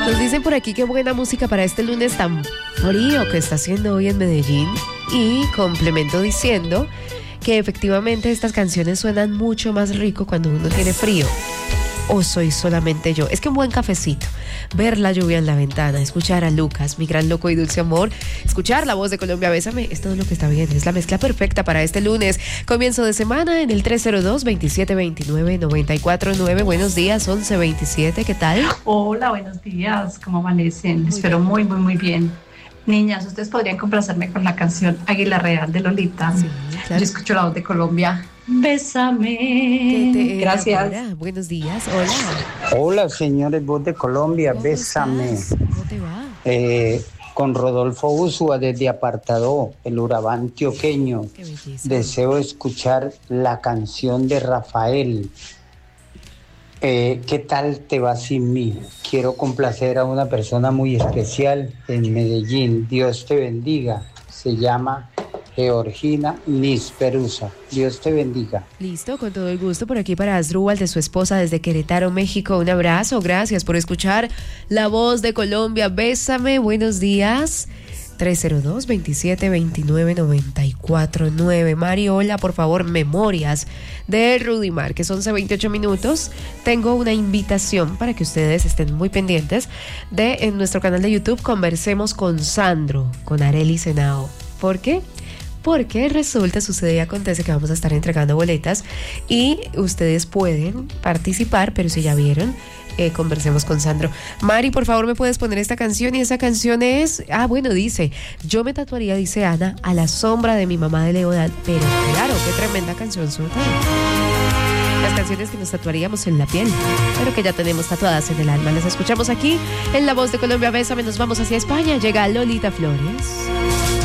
Nos dicen por aquí qué buena música para este lunes tan frío que está haciendo hoy en Medellín. Y complemento diciendo que efectivamente estas canciones suenan mucho más rico cuando uno tiene frío. ¿O soy solamente yo? Es que un buen cafecito, ver la lluvia en la ventana, escuchar a Lucas, mi gran loco y dulce amor, escuchar la voz de Colombia, bésame, es todo lo que está bien, es la mezcla perfecta para este lunes, comienzo de semana en el 302-2729-949. Buenos días, 1127, ¿qué tal? Hola, buenos días, ¿cómo amanecen? Espero muy bien. Niñas, ustedes podrían complacerme con la canción Águila Real de Lolita. Sí, claro. Yo escucho la voz de Colombia. Bésame. Gracias. Buenos días, hola. Hola, señores, voz de Colombia, ¿Cómo bésame. estás? ¿Cómo te va? Con Rodolfo Úsua desde Apartadó, el Urabá antioqueño. Qué belleza. Deseo escuchar la canción de Rafael. ¿Qué tal te va sin mí? Quiero complacer a una persona muy especial en Medellín. Dios te bendiga. Se llama Georgina Nisperusa. Dios te bendiga. Listo, con todo el gusto por aquí para Asdrúbal de su esposa desde Querétaro, México. Un abrazo, gracias por escuchar la voz de Colombia. Bésame, buenos días. 302-2729-949. Mari, hola, por favor, memorias de Rudimar, que son 11:28 minutos. Tengo una invitación para que ustedes estén muy pendientes de en nuestro canal de YouTube Conversemos con Sandro, con Arely Senao. ¿Por qué? Porque resulta, sucede y acontece que vamos a estar entregando boletas y ustedes pueden participar, pero si ya vieron, Conversemos con Sandro. Mari, por favor, ¿me puedes poner esta canción? Y esa canción es, dice, yo me tatuaría, dice Ana, a la sombra de mi mamá de Leodán. Pero claro, qué tremenda canción suena. Las canciones que nos tatuaríamos en la piel, pero que ya tenemos tatuadas en el alma. Las escuchamos aquí en La Voz de Colombia. Bésame, nos vamos hacia España. Llega Lolita Flores.